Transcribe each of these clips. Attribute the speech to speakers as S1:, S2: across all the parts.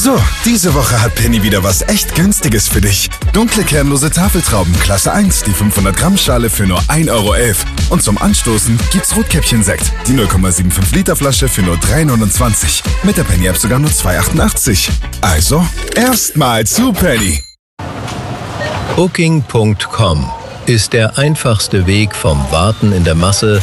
S1: So, diese Woche hat Penny wieder was echt Günstiges für dich. Dunkle kernlose Tafeltrauben Klasse 1, die 500 Gramm Schale für nur 1,11 Euro. Und zum Anstoßen gibt's Rotkäppchen-Sekt, die 0,75 Liter Flasche für nur 3,29. Mit der Penny-App sogar nur 2,88. Also, erstmal zu Penny.
S2: Booking.com ist der einfachste Weg vom Warten in der Masse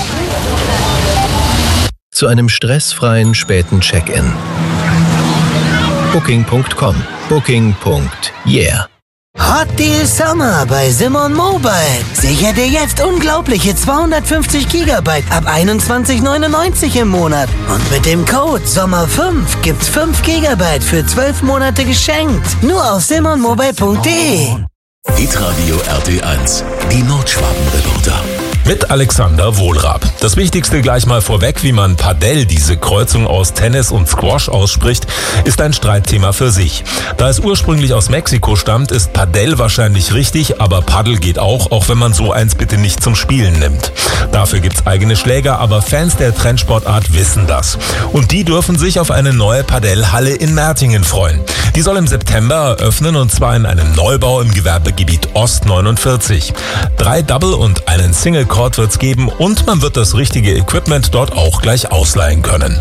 S2: zu einem stressfreien späten Check-in. Booking.com. Booking.yeah.
S3: Hot Deal Summer bei Simon Mobile. Sicher dir jetzt unglaubliche 250 GB ab 21,99 im Monat. Und mit dem Code SOMMER5 gibt's 5 GB für 12 Monate geschenkt. Nur auf simonmobile.de.
S4: Hitradio RT1, die Nordschwaben-Reporter.
S5: Mit Alexander Wohlrab. Das Wichtigste gleich mal vorweg, wie man Padel, diese Kreuzung aus Tennis und Squash, ausspricht, ist ein Streitthema für sich. Da es ursprünglich aus Mexiko stammt, ist Padel wahrscheinlich richtig, aber Paddel geht auch wenn man so eins bitte nicht zum Spielen nimmt. Dafür gibt's eigene Schläger, aber Fans der Trendsportart wissen das. Und die dürfen sich auf eine neue Padel-Halle in Mertingen freuen. Die soll im September eröffnen, und zwar in einem Neubau im Gewerbegebiet Ost 49. 3 Double und einen Single Court wird's geben, und man wird das richtige Equipment dort auch gleich ausleihen können.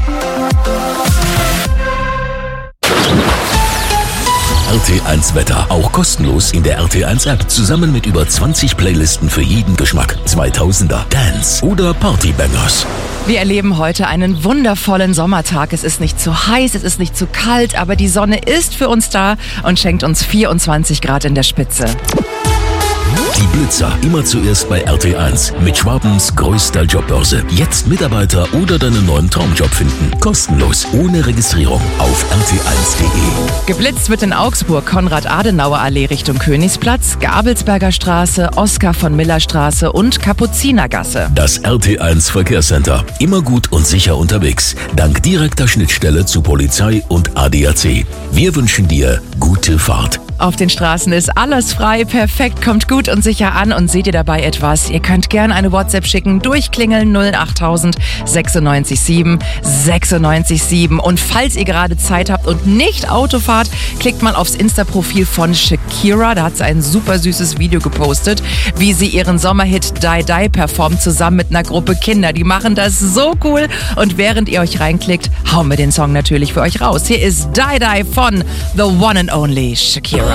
S4: RT1 Wetter, auch kostenlos in der RT1 App, zusammen mit über 20 Playlisten für jeden Geschmack. 2000er, Dance oder Partybangers.
S6: Wir erleben heute einen wundervollen Sommertag. Es ist nicht zu heiß, es ist nicht zu kalt, aber die Sonne ist für uns da und schenkt uns 24 Grad in der Spitze.
S4: Die Blitzer, immer zuerst bei RT1 mit Schwabens größter Jobbörse. Jetzt Mitarbeiter oder deinen neuen Traumjob finden. Kostenlos, ohne Registrierung auf rt1.de.
S6: Geblitzt wird in Augsburg Konrad-Adenauer-Allee Richtung Königsplatz, Gabelsberger Straße, Oskar-von-Miller-Straße und Kapuzinergasse.
S4: Das RT1 Verkehrscenter. Immer gut und sicher unterwegs. Dank direkter Schnittstelle zu Polizei und ADAC. Wir wünschen dir gute Fahrt.
S6: Auf den Straßen ist alles frei, perfekt, kommt gut und sicher an, und seht ihr dabei etwas? Ihr könnt gerne eine WhatsApp schicken, durchklingeln 08000 96 7 96 7. Und falls ihr gerade Zeit habt und nicht Auto fahrt, klickt mal aufs Insta-Profil von Shakira, da hat sie ein super süßes Video gepostet, wie sie ihren Sommerhit Die Die performt, zusammen mit einer Gruppe Kinder. Die machen das so cool, und während ihr euch reinklickt, hauen wir den Song natürlich für euch raus. Hier ist Die Die von The One and Only Shakira.